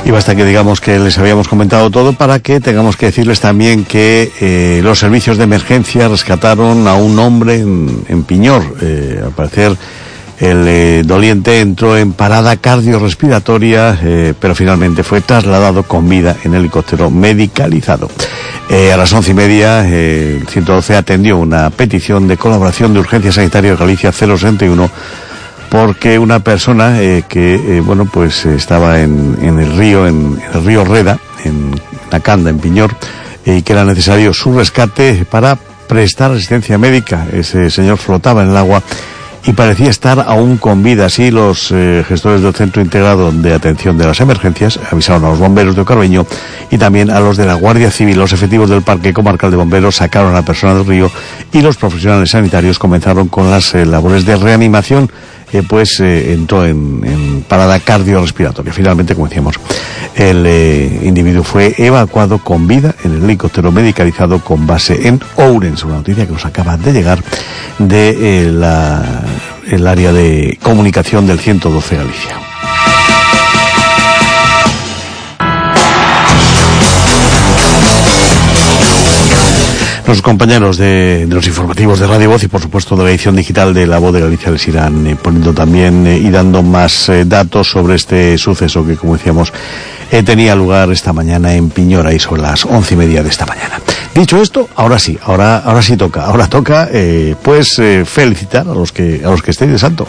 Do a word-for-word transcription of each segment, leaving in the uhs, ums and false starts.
Y basta que digamos que les habíamos comentado todo para que tengamos que decirles también que eh, los servicios de emergencia rescataron a un hombre en, en Piñor. Eh, al parecer el eh, doliente entró en parada cardiorrespiratoria, eh, pero finalmente fue trasladado con vida en helicóptero medicalizado. Eh, a las once y media, eh, el ciento doce atendió una petición de colaboración de Urgencia Sanitaria de Galicia cero sesenta y uno, porque una persona eh, que, eh, bueno, pues eh, estaba en, en el río, en, en el río Reda, en Nacanda, en Piñor, y eh, que era necesario su rescate para prestar asistencia médica. Ese señor flotaba en el agua y parecía estar aún con vida. Así, los eh, gestores del Centro Integrado de Atención de las Emergencias avisaron a los bomberos de Ocarbeño y también a los de la Guardia Civil. Los efectivos del Parque Comarcal de Bomberos sacaron a la persona del río y los profesionales sanitarios comenzaron con las eh, labores de reanimación. Eh, pues eh, entró en, en parada cardiorrespiratoria. Finalmente, como decíamos, el eh, individuo fue evacuado con vida en el helicóptero medicalizado con base en Ourense. Una noticia que nos acaba de llegar de eh, la, el área de comunicación del ciento doce Galicia. Los compañeros de, de los informativos de Radio Voz y por supuesto de la edición digital de La Voz de Galicia les irán eh, poniendo también eh, y dando más eh, datos sobre este suceso que, como decíamos, eh, tenía lugar esta mañana en Piñor, ahí sobre las once y media de esta mañana. Dicho esto, ahora sí, ahora ahora sí toca, ahora toca eh, pues eh, felicitar a los que a los que estéis de santo.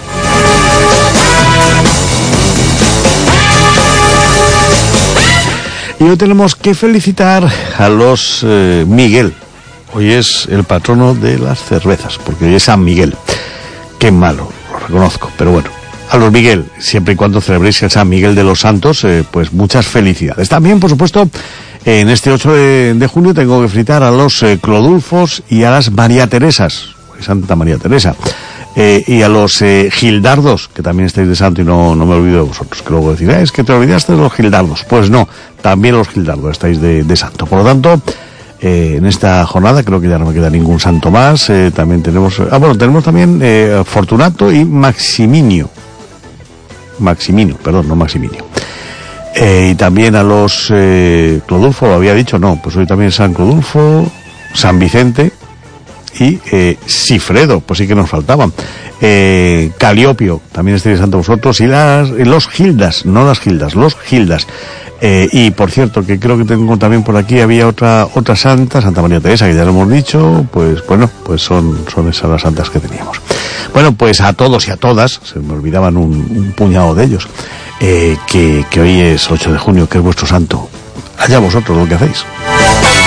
Y hoy tenemos que felicitar a los eh, Miguel. Hoy es el patrono de las cervezas, porque hoy es San Miguel. Qué malo, lo reconozco, pero bueno. A los Miguel, siempre y cuando celebréis el San Miguel de los Santos, eh, pues muchas felicidades. También, por supuesto, en este ocho de junio tengo que felicitar a los eh, Clodulfos y a las María Teresas, Santa María Teresa, eh, y a los eh, Gildardos, que también estáis de santo y no, no me olvido de vosotros, que luego decís, es que te olvidaste de los Gildardos. Pues no, también los Gildardos estáis de, de santo. Por lo tanto, Eh, en esta jornada creo que ya no me queda ningún santo más. Eh, también tenemos, ah bueno, tenemos también eh, Fortunato y Maximinio, Maximino, perdón, no Maximinio. Eh, y también a los eh, Clodulfo, lo había dicho, no, pues hoy también San Clodulfo, San Vicente y eh, Cifredo, pues sí que nos faltaban. Eh, Caliopio, también estáis santo vosotros, y las y los Gildas, no las Gildas, los Gildas. Eh, y por cierto, que creo que tengo también por aquí, había otra otra santa, Santa María Teresa, que ya lo hemos dicho, pues bueno, pues son, son esas las santas que teníamos. Bueno, pues a todos y a todas, se me olvidaban un, un puñado de ellos, eh, que, que hoy es ocho de junio, que es vuestro santo. Allá vosotros lo que hacéis.